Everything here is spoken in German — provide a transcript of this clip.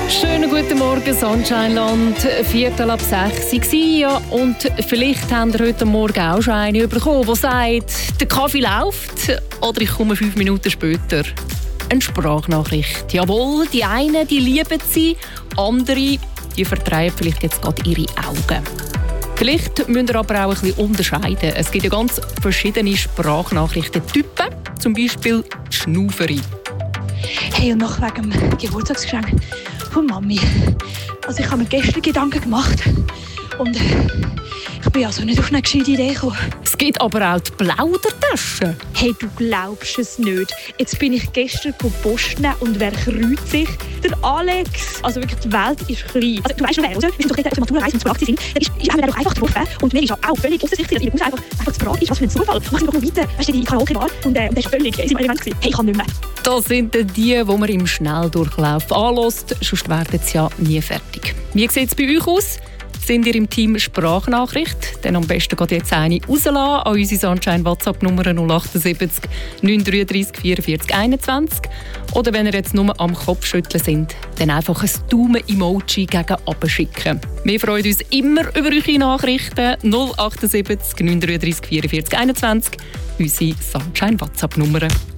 Schönen guten Morgen, Sunshineland. 5:45 ja. Und vielleicht habt ihr heute Morgen auch schon eine bekommen, die sagt, der Kaffee läuft oder ich komme 5 Minuten später. Eine Sprachnachricht. Jawohl, die einen die lieben sie, andere die vertreiben vielleicht jetzt gerade ihre Augen. Vielleicht müsst ihr aber auch ein bisschen unterscheiden. Es gibt ja ganz verschiedene Sprachnachrichtentypen, zum Beispiel die Schnufferi. Hey, und noch wegen dem Geburtstagsgeschenk von Mami. Also ich habe mir gestern Gedanken gemacht und ich bin also nicht auf eine gescheite Idee gekommen. Es gibt aber auch die Plaudertaschen. Hey, du glaubst es nicht. Jetzt bin ich gestern posten und wer kreuzt sich? Der Alex. Also wirklich, die Welt ist klein. Also, du weißt noch wer, oder? Wir sind doch dort auf der Matura-Reise und Sprache sind. Haben wir doch einfach getroffen. Und mir ist auch völlig offensichtlich, dass ihr Haus einfach zu Sprache ist. Was für ein Zufall. Mach sind doch noch weiter. Weißt du, die Karaoke-Bar. Und der ist völlig in seinem Element gewesen. Hey, ich kann nicht mehr. Das sind die man im Schnelldurchlauf anlässt. Sonst werden sie ja nie fertig. Wie sieht es bei euch aus? Sind ihr im Team Sprachnachricht? Dann am besten geht jetzt eine rauslassen an unsere Sunshine-WhatsApp-Nummer 078 933 44 21. Oder wenn ihr jetzt nur am Kopfschütteln sind, dann einfach ein Daumen-Emoji gegen oben schicken. Wir freuen uns immer über eure Nachrichten. 078 933 44 21. Unsere Sunshine-WhatsApp-Nummer.